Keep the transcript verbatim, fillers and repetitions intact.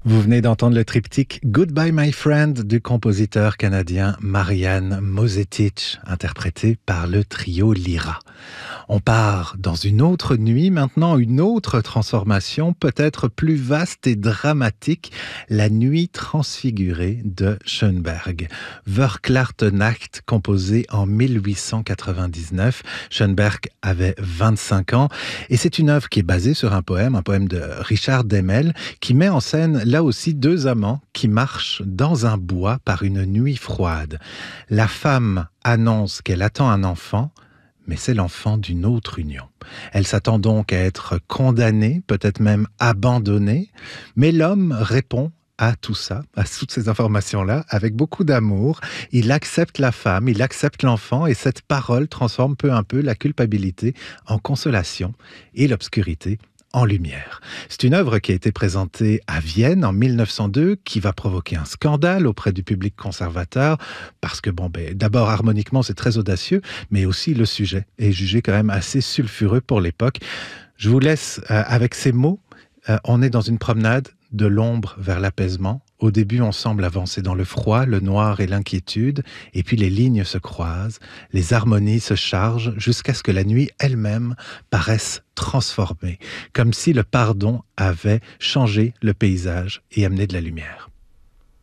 Vous venez d'entendre le triptyque Goodbye My Friend du compositeur canadien Marian Mosetich, interprété par le trio Lyra. On part dans une autre nuit, maintenant une autre transformation, peut-être plus vaste et dramatique, la nuit transfigurée de Schönberg. Verklaartenacht, composé en mille huit cent quatre-vingt-dix-neuf. Schönberg avait vingt-cinq ans et c'est une œuvre qui est basée sur un poème, un poème de Richard Dehmel, qui met en scène là aussi deux amants qui marchent dans un bois par une nuit froide. La femme annonce qu'elle attend un enfant, mais c'est l'enfant d'une autre union. Elle s'attend donc à être condamnée, peut-être même abandonnée, mais l'homme répond à tout ça, à toutes ces informations-là, avec beaucoup d'amour. Il accepte la femme, il accepte l'enfant, et cette parole transforme peu à peu la culpabilité en consolation et l'obscurité en lumière. C'est une œuvre qui a été présentée à Vienne en mille neuf cent deux, qui va provoquer un scandale auprès du public conservateur, parce que, bon, ben, d'abord, harmoniquement, c'est très audacieux, mais aussi le sujet est jugé quand même assez sulfureux pour l'époque. Je vous laisse euh, avec ces mots. Euh, on est dans une promenade de l'ombre vers l'apaisement. Au début, on semble avancer dans le froid, le noir et l'inquiétude, et puis les lignes se croisent, les harmonies se chargent, jusqu'à ce que la nuit elle-même paraisse transformée, comme si le pardon avait changé le paysage et amené de la lumière.